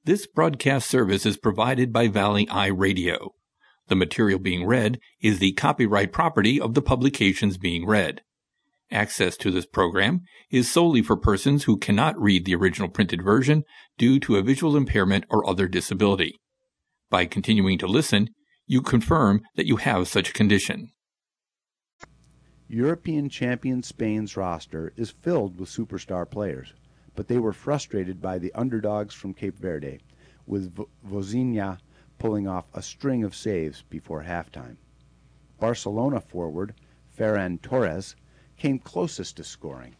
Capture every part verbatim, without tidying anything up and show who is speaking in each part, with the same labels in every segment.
Speaker 1: This broadcast service is provided by Valley Eye Radio. The material being read is the copyright property of the publications being read. Access to this program is solely for persons who cannot read the original printed version due to a visual impairment or other disability. By continuing to listen, you confirm that you have such a condition.
Speaker 2: European champion Spain's roster is filled with superstar players, but they were frustrated by the underdogs from Cape Verde, with v- Vozinha pulling off a string of saves before halftime. Barcelona forward Ferran Torres came closest to scoring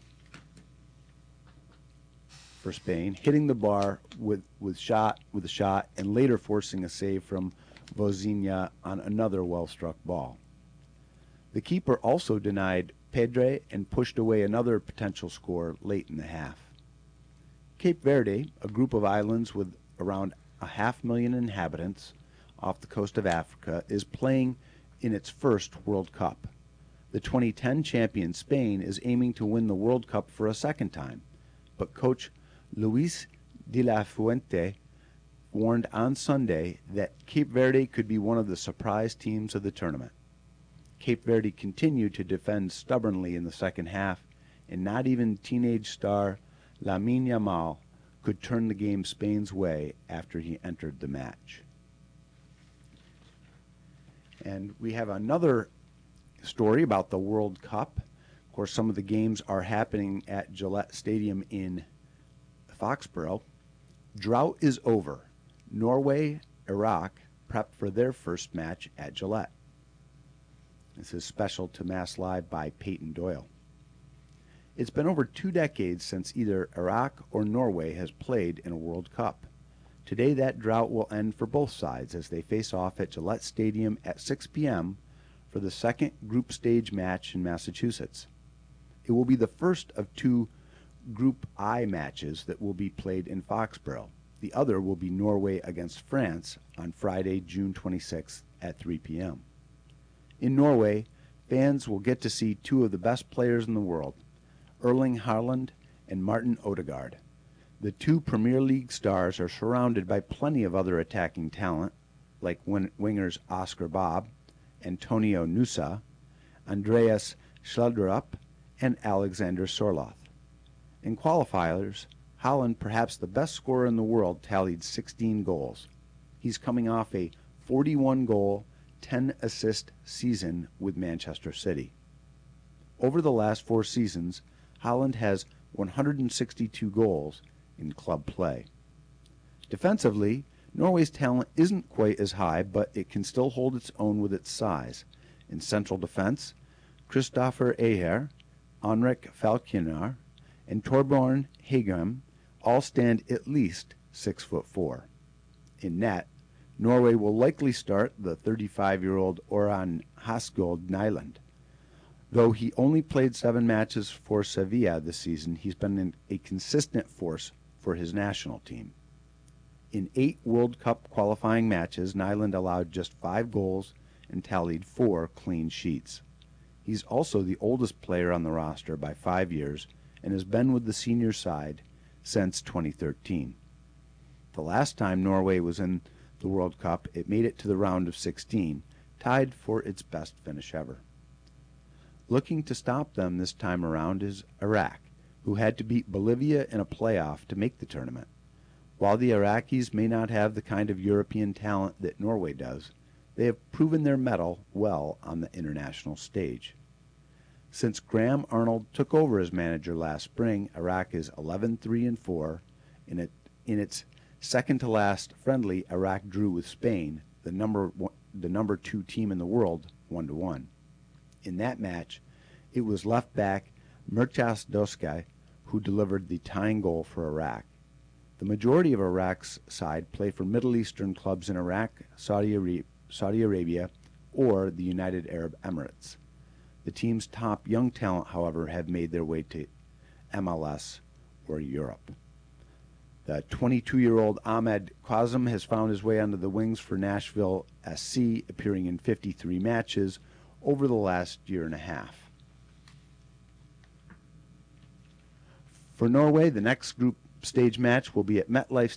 Speaker 2: for Spain, hitting the bar with, with, shot, with a shot and later forcing a save from Vozinha on another well-struck ball. The keeper also denied Pedre and pushed away another potential score late in the half. Cape Verde, a group of islands with around a half million inhabitants off the coast of Africa, is playing in its first World Cup. The twenty ten champion Spain is aiming to win the World Cup for a second time, but coach Luis de la Fuente warned on Sunday that Cape Verde could be one of the surprise teams of the tournament. Cape Verde continued to defend stubbornly in the second half, and not even teenage star Lamine Yamal could turn the game Spain's way after he entered the match. And we have another story about the World Cup. Of course, some of the games are happening at Gillette Stadium in Foxborough. Drought is over. Norway, Iraq prep for their first match at Gillette. This is special to Mass Live by Peyton Doyle. It's been over two decades since either Iraq or Norway has played in a World Cup. Today that drought will end for both sides as they face off at Gillette Stadium at six p.m. for the second group stage match in Massachusetts. It will be the first of two Group I matches that will be played in Foxborough. The other will be Norway against France on Friday, June twenty-sixth at three p.m. In Norway, fans will get to see two of the best players in the world, Erling Haaland and Martin Odegaard. The two Premier League stars are surrounded by plenty of other attacking talent, like win- wingers Oscar Bob, Antonio Nusa, Andreas Schjelderup, and Alexander Sorloth. In qualifiers, Haaland, perhaps the best scorer in the world, tallied sixteen goals. He's coming off a forty-one goal, ten assist season with Manchester City. Over the last four seasons, Haaland has one hundred sixty-two goals in club play. Defensively, Norway's talent isn't quite as high, but it can still hold its own with its size. In central defense, Christopher Aher, Henrik Falkiner, and Torbjorn Hegem all stand at least six foot four. In net, Norway will likely start the thirty-five-year-old Oran Haskold Nyland. Though he only played seven matches for Sevilla this season, he's been a consistent force for his national team. In eight World Cup qualifying matches, Nyland allowed just five goals and tallied four clean sheets. He's also the oldest player on the roster by five years and has been with the senior side since twenty thirteen. The last time Norway was in the World Cup, it made it to the round of sixteen, tied for its best finish ever. Looking to stop them this time around is Iraq, who had to beat Bolivia in a playoff to make the tournament. While the Iraqis may not have the kind of European talent that Norway does, they have proven their mettle well on the international stage. Since Graham Arnold took over as manager last spring, Iraq is eleven three and four. In, it, in its second-to-last friendly, Iraq drew with Spain, the number one, the number two team in the world, one to one. In that match, it was left back Mirtas Doskay who delivered the tying goal for Iraq. The majority of Iraq's side play for Middle Eastern clubs in Iraq, Saudi Arabia, Saudi Arabia, or the United Arab Emirates. The team's top young talent, however, have made their way to M L S or Europe. The twenty-two-year-old Ahmed Qasem has found his way onto the wings for Nashville S C, appearing in fifty-three matches over the last year and a half. For Norway, the next group stage match will be at MetLife